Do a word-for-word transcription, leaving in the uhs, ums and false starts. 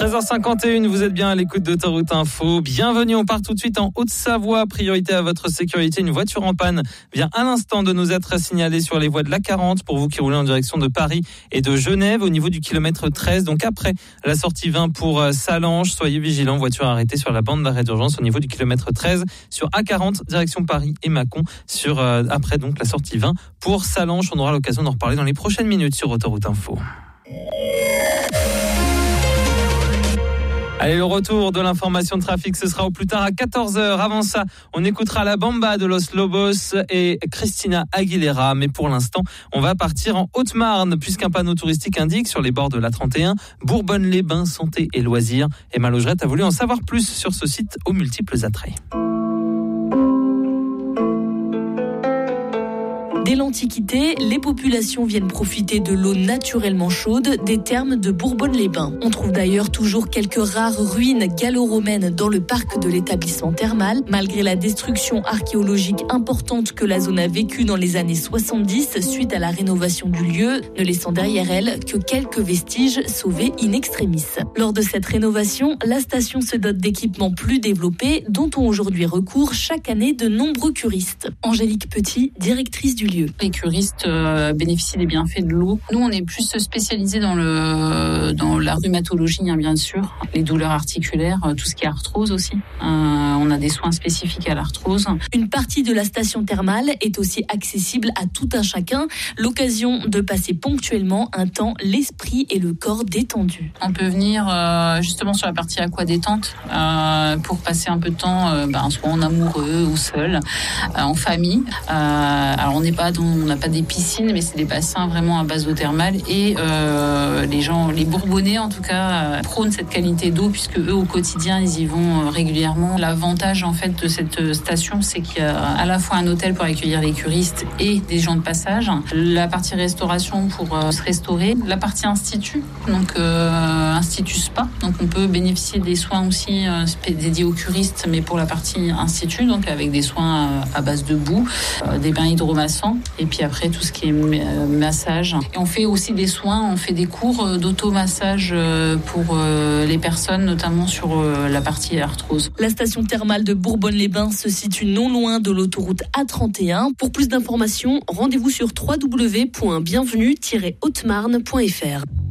treize heures cinquante et une, vous êtes bien à l'écoute d'Autoroute Info. Bienvenue, on part tout de suite en Haute-Savoie. Priorité à votre sécurité, une voiture en panne vient à l'instant de nous être signalée sur les voies de l'A quarante pour vous qui roulez en direction de Paris et de Genève au niveau du kilomètre treize. Donc après la sortie vingt pour Salange, soyez vigilants, voiture arrêtée sur la bande d'arrêt d'urgence au niveau du kilomètre treize sur A quarante, direction Paris et Mâcon, sur euh, après donc la sortie vingt pour Salange. On aura l'occasion d'en reparler dans les prochaines minutes sur Autoroute Info. Allez, le retour de l'information de trafic, ce sera au plus tard à quatorze heures. Avant ça, on écoutera La Bamba de Los Lobos et Christina Aguilera. Mais pour l'instant, on va partir en Haute-Marne, puisqu'un panneau touristique indique sur les bords de la trente et un, Bourbonne-les-Bains, santé et loisirs. Emma Laugerette a voulu en savoir plus sur ce site aux multiples attraits. Dès l'Antiquité, les populations viennent profiter de l'eau naturellement chaude des thermes de Bourbonne-les-Bains. On trouve d'ailleurs toujours quelques rares ruines gallo-romaines dans le parc de l'établissement thermal, malgré la destruction archéologique importante que la zone a vécue dans les années soixante-dix suite à la rénovation du lieu, ne laissant derrière elle que quelques vestiges sauvés in extremis. Lors de cette rénovation, la station se dote d'équipements plus développés dont ont aujourd'hui recours chaque année de nombreux curistes. Angélique Petit, directrice du lieu. Les curistes euh, bénéficient des bienfaits de l'eau. Nous, on est plus spécialisés dans le dans la rhumatologie, hein, bien sûr, les douleurs articulaires, tout ce qui est arthrose aussi. Euh, on a des soins spécifiques à l'arthrose. Une partie de la station thermale est aussi accessible à tout un chacun, l'occasion de passer ponctuellement un temps l'esprit et le corps détendus. On peut venir euh, justement sur la partie aqua détente euh, pour passer un peu de temps, euh, ben, soit en amoureux ou seul, euh, en famille. Euh, alors on n'est pas Dans, on n'a pas des piscines, mais c'est des bassins vraiment à base d'eau thermale et euh, les gens, les Bourbonnais en tout cas, euh, prônent cette qualité d'eau puisque eux au quotidien ils y vont euh, régulièrement. L'avantage en fait de cette station, c'est qu'il y a à la fois un hôtel pour accueillir les curistes et des gens de passage, la partie restauration pour euh, se restaurer, la partie institut, donc euh, institut spa, donc on peut bénéficier des soins aussi euh, dédiés aux curistes, mais pour la partie institut, donc avec des soins euh, à base de boue, euh, des bains hydromassants. Et puis après, tout ce qui est massage. Et on fait aussi des soins, on fait des cours d'automassage pour les personnes, notamment sur la partie arthrose. La station thermale de Bourbonne-les-Bains se situe non loin de l'autoroute A trente et un. Pour plus d'informations, rendez-vous sur w w w point bienvenue tiret haute marne point f r.